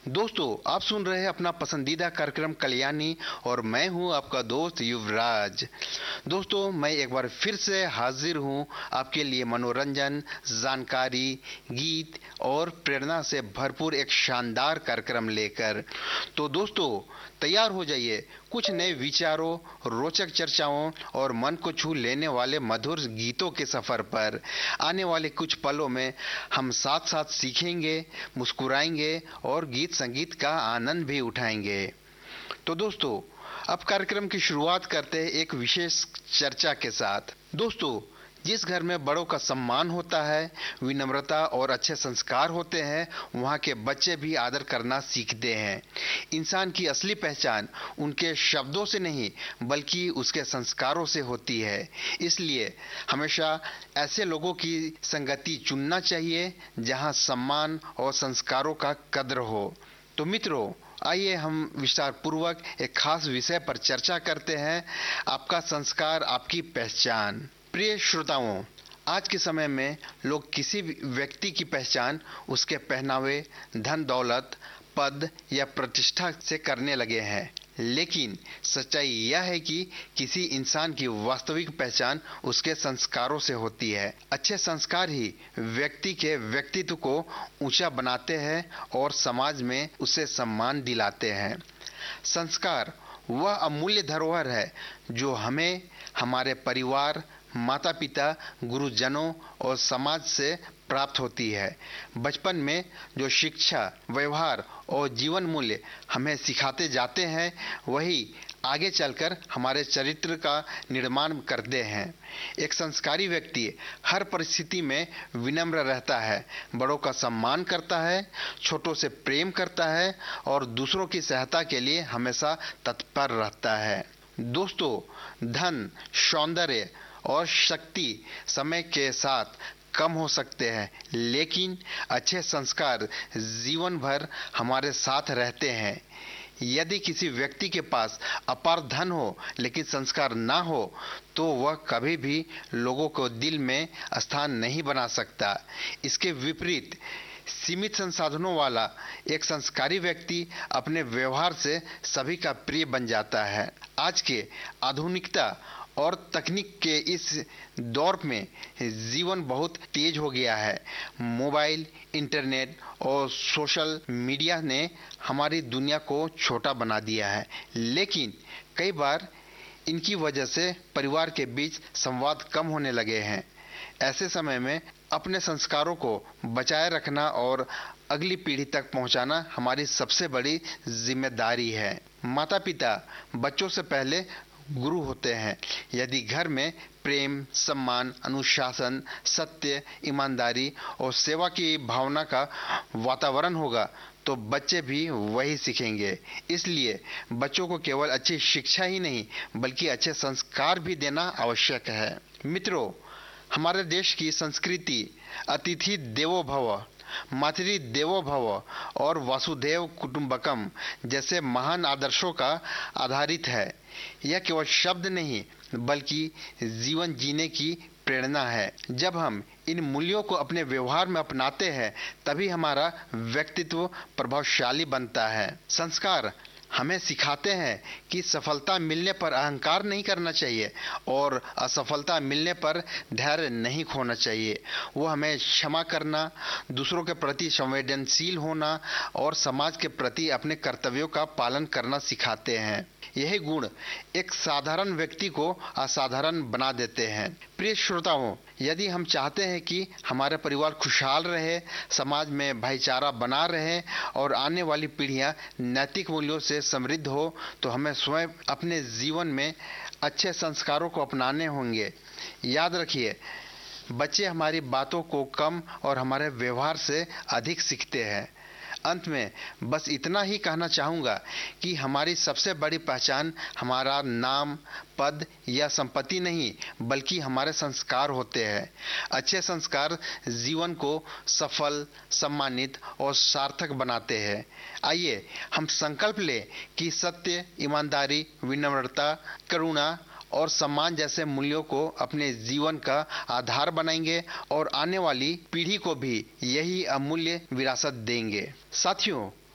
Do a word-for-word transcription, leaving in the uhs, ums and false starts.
दोस्तों, आप सुन रहे हैं अपना पसंदीदा कार्यक्रम कल्याणी और मैं हूं आपका दोस्त युवराज। दोस्तों, मैं एक बार फिर से हाजिर हूं आपके लिए मनोरंजन, जानकारी, गीत और प्रेरणा से भरपूर एक शानदार कार्यक्रम लेकर। तो दोस्तों, तैयार हो जाइए कुछ नए विचारों, रोचक चर्चाओं और मन को छू लेने वाले मधुर गीतों के सफर पर। आने वाले कुछ पलों में हम साथ साथ सीखेंगे, मुस्कुराएंगे और गीत संगीत का आनंद भी उठाएंगे। तो दोस्तों, अब कार्यक्रम की शुरुआत करते हैं एक विशेष चर्चा के साथ। दोस्तों, जिस घर में बड़ों का सम्मान होता है, विनम्रता और अच्छे संस्कार होते हैं, वहाँ के बच्चे भी आदर करना सीखते हैं। इंसान की असली पहचान उनके शब्दों से नहीं बल्कि उसके संस्कारों से होती है। इसलिए हमेशा ऐसे लोगों की संगति चुनना चाहिए जहाँ सम्मान और संस्कारों का कद्र हो। तो मित्रों, आइए हम विस्तार पूर्वक एक खास विषय पर चर्चा करते हैं, आपका संस्कार आपकी पहचान। प्रिय श्रोताओं, आज के समय में लोग किसी व्यक्ति की पहचान उसके पहनावे, धन दौलत, पद या प्रतिष्ठा से करने लगे हैं। लेकिन सच्चाई यह है कि किसी इंसान की वास्तविक पहचान उसके संस्कारों से होती है। अच्छे संस्कार ही व्यक्ति के व्यक्तित्व को ऊंचा बनाते हैं और समाज में उसे सम्मान दिलाते हैं। संस्कार वह अमूल्य धरोहर है जो हमें हमारे परिवार, माता पिता, गुरुजनों और समाज से प्राप्त होती है। बचपन में जो शिक्षा, व्यवहार और जीवन मूल्य हमें सिखाते जाते हैं, वही आगे चलकर हमारे चरित्र का निर्माण करते हैं। एक संस्कारी व्यक्ति हर परिस्थिति में विनम्र रहता है, बड़ों का सम्मान करता है, छोटों से प्रेम करता है और दूसरों की सहायता के लिए हमेशा तत्पर रहता है। दोस्तों, धन, सौंदर्य और शक्ति समय के साथ कम हो सकते हैं, लेकिन अच्छे संस्कार जीवन भर हमारे साथ रहते हैं। यदि किसी व्यक्ति के पास अपार धन हो लेकिन संस्कार ना हो तो वह कभी भी लोगों को दिल में स्थान नहीं बना सकता। इसके विपरीत सीमित संसाधनों वाला एक संस्कारी व्यक्ति अपने व्यवहार से सभी का प्रिय बन जाता है। आज के आधुनिकता और तकनीक के इस दौर में जीवन बहुत तेज हो गया है। मोबाइल, इंटरनेट और सोशल मीडिया ने हमारी दुनिया को छोटा बना दिया है, लेकिन कई बार इनकी वजह से परिवार के बीच संवाद कम होने लगे हैं। ऐसे समय में अपने संस्कारों को बचाए रखना और अगली पीढ़ी तक पहुंचाना हमारी सबसे बड़ी जिम्मेदारी है। माता पिता बच्चों से पहले गुरु होते हैं। यदि घर में प्रेम, सम्मान, अनुशासन, सत्य, ईमानदारी और सेवा की भावना का वातावरण होगा तो बच्चे भी वही सीखेंगे। इसलिए बच्चों को केवल अच्छी शिक्षा ही नहीं बल्कि अच्छे संस्कार भी देना आवश्यक है। मित्रों, हमारे देश की संस्कृति अतिथि देवो भव, मातृ देवो भव और वसुधैव कुटुंबकम जैसे महान आदर्शों का आधारित है। यह केवल शब्द नहीं बल्कि जीवन जीने की प्रेरणा है। जब हम इन मूल्यों को अपने व्यवहार में अपनाते हैं तभी हमारा व्यक्तित्व प्रभावशाली बनता है। संस्कार हमें सिखाते हैं कि सफलता मिलने पर अहंकार नहीं करना चाहिए और असफलता मिलने पर धैर्य नहीं खोना चाहिए। वो हमें क्षमा करना, दूसरों के प्रति संवेदनशील होना और समाज के प्रति अपने कर्तव्यों का पालन करना सिखाते हैं। यही गुण एक साधारण व्यक्ति को असाधारण बना देते हैं। प्रिय श्रोताओं, यदि हम चाहते हैं कि हमारे परिवार खुशहाल रहे, समाज में भाईचारा बना रहे और आने वाली पीढ़ियां नैतिक मूल्यों से समृद्ध हो, तो हमें स्वयं अपने जीवन में अच्छे संस्कारों को अपनाने होंगे। याद रखिए, बच्चे हमारी बातों को कम और हमारे व्यवहार से अधिक सीखते हैं। अंत में बस इतना ही कहना चाहूँगा कि हमारी सबसे बड़ी पहचान हमारा नाम, पद या संपत्ति नहीं बल्कि हमारे संस्कार होते हैं। अच्छे संस्कार जीवन को सफल, सम्मानित और सार्थक बनाते हैं। आइए हम संकल्प लें कि सत्य, ईमानदारी, विनम्रता, करुणा और सम्मान जैसे मूल्यों को अपने जीवन का आधार बनाएंगे और आने वाली पीढ़ी को भी यही अमूल्य विरासत देंगे। साथियों,